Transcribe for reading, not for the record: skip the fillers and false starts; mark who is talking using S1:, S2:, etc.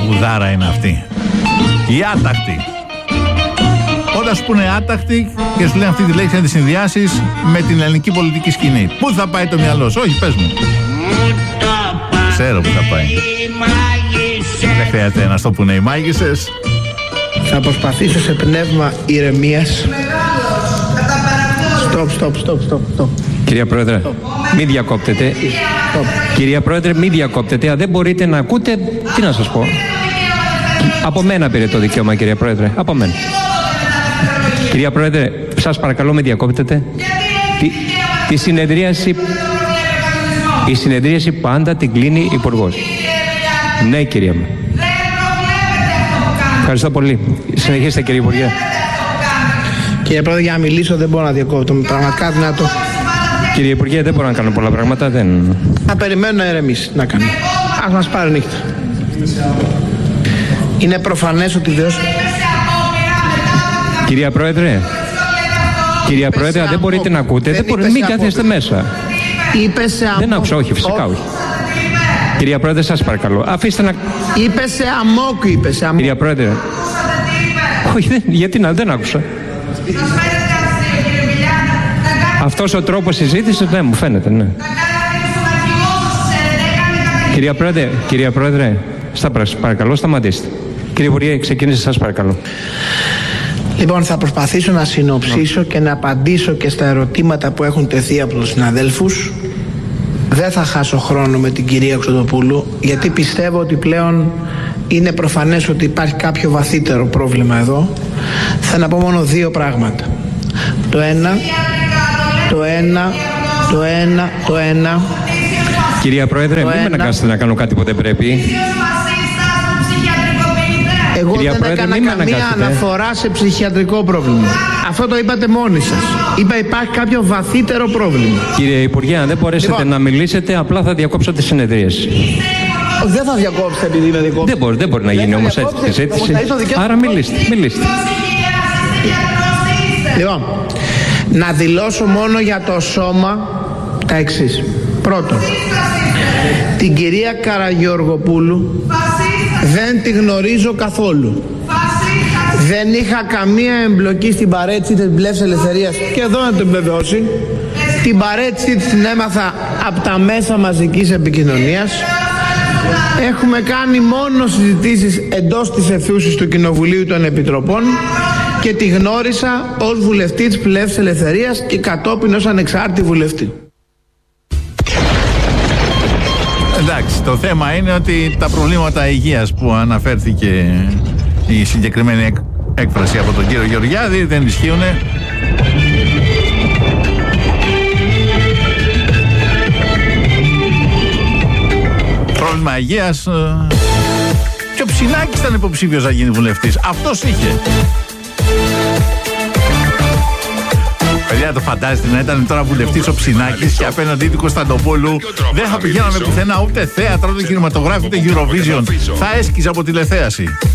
S1: τραγουδάρα είναι αυτή. Η άταχτη. Όταν σου πούνε άταχτη και σου λένε αυτή τη λέξη να τη συνδυάσεις με την ελληνική πολιτική σκηνή. Πού θα πάει το μυαλό σου? Όχι, πες μου. Ξέρω που θα πάει. Δεν χρειάζεται να στο πούνε οι μάγισσες.
S2: Θα προσπαθήσω σε πνεύμα ηρεμίας. Stop.
S3: Κυρία Πρόεδρε, μην διακόπτετε. Κυρία Πρόεδρε, μην διακόπτετε. Αν δεν μπορείτε να ακούτε, τι να σας πω. Από μένα πήρε το δικαίωμα, κυρία Πρόεδρε. Από μένα. Κυρία Πρόεδρε, σας παρακαλώ μην διακόπτετε. Η συνεδρίαση πάντα την κλείνει υπουργός. Ναι, κυρία μου. Ευχαριστώ πολύ. Συνεχίστε, κύριε Υπουργέ.
S2: Κύριε Πρόεδρε, για να μιλήσω δεν μπορώ να διακόπτω. Πραγματικά δυνατό.
S3: Κύριε Υπουργέ, δεν μπορώ να κάνω πολλά πράγματα.
S2: Να περιμένω να ηρεμήσει, να κάνω. Ας μας πάρει νύχτα. Είναι προφανές ότι
S3: Κυρία Πρόεδρε, αν δεν μπορείτε να ακούτε, μην κάθεστε μέσα. Δεν άκουσα, όχι, φυσικά όχι. Κυρία Πρόεδρε, σας παρακαλώ, αφήστε να...
S2: Είπε σε αμόκ.
S3: Κυρία Πρόεδρε, όχι, γιατί δεν άκουσα. Αυτός ο τρόπος συζήτησης, ναι, μου φαίνεται, ναι. Κυρία Πρόεδρε, παρακαλώ, σταματήστε. Κύριε Υπουργέ, ξεκινήστε, σας παρακαλώ.
S2: Λοιπόν, θα προσπαθήσω να συνοψίσω και να απαντήσω και στα ερωτήματα που έχουν τεθεί από τους συναδέλφους. Δεν θα χάσω χρόνο με την κυρία Κωστοπούλου, γιατί πιστεύω ότι πλέον είναι προφανές ότι υπάρχει κάποιο βαθύτερο πρόβλημα εδώ. Θα να πω μόνο δύο πράγματα. Το ένα.
S3: Κυρία Πρόεδρε, μην με αναγκάσετε να κάνω κάτι που δεν πρέπει.
S2: Εγώ δεν έκανα καμία αναφορά σε ψυχιατρικό πρόβλημα. Αυτό το είπατε μόνοι σας. Είπα υπάρχει κάποιο βαθύτερο πρόβλημα.
S3: Κύριε Υπουργέ, αν δεν μπορέσετε να μιλήσετε, απλά θα διακόψω τη συνεδρίαση.
S2: Δεν θα διακόψετε επειδή είναι δικό μου.
S3: Δεν μπορεί να γίνει όμως έτσι τη συζήτηση. Άρα μιλήστε.
S2: Λοιπόν, να δηλώσω μόνο για το σώμα τα εξής. Πρώτον, την κυρία Καραγεωργοπούλου δεν τη γνωρίζω καθόλου. Δεν είχα καμία εμπλοκή στην παρέτηση της Πλεύσης Ελευθερίας και εδώ να το επιβεβαιώσει. Την παρέτηση την έμαθα από τα μέσα μαζικής επικοινωνίας. Έχουμε κάνει μόνο συζητήσεις εντός της αιθούσης του Κοινοβουλίου των Επιτροπών και τη γνώρισα ως βουλευτή της Πλεύσης Ελευθερίας και κατόπιν ως ανεξάρτητη βουλευτή.
S1: Εντάξει, το θέμα είναι ότι τα προβλήματα υγείας που αναφέρθηκε η συγκεκριμένη έκφραση από τον κύριο Γεωργιάδη δεν ισχύουν. Πρόβλημα υγείας. Και ο Ψινάκης ήταν υποψήφιος να γίνει βουλευτής. Αυτός είχε. Παιδιά, το φαντάζεστε να ήταν τώρα βουλευτής ο Ψινάκης και απέναντί του Κωνσταντοπούλου δεν θα πηγαίναμε πουθενά ούτε θέατρο, ούτε κινηματογράφο, ούτε Eurovision. Θα έσκυζε από τηλεθέαση.